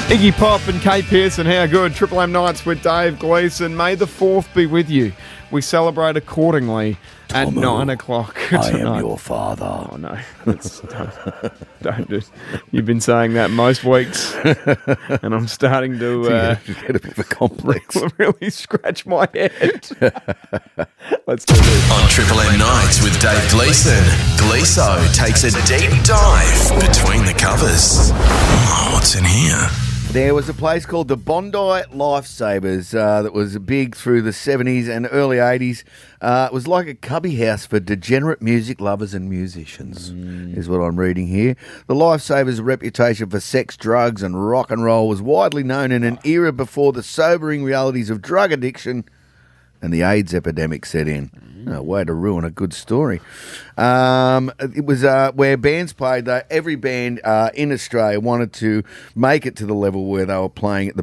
Iggy Pop and Kate Pearson, how good. Triple M Nights with Dave Gleeson. May the 4th be with you. We celebrate accordingly at 9 o'clock tonight. I am your father. Oh, no. Don't do. You've been saying that most weeks, and I'm starting to get a bit of a complex. really scratch my head. Let's do this. On Triple M Nights with Dave Gleeson, Gleeso takes a deep dive between the covers. Oh, what's in here? There was a place called the Bondi Lifesavers that was big through the 70s and early 80s. It was like a cubby house for degenerate music lovers and musicians, is what I'm reading here. The Lifesavers' reputation for sex, drugs and rock and roll was widely known in an era before the sobering realities of drug addiction and the AIDS epidemic set in. Oh, way to ruin a good story. It was where bands played, though. Every band in Australia wanted to make it to the level where they were playing at the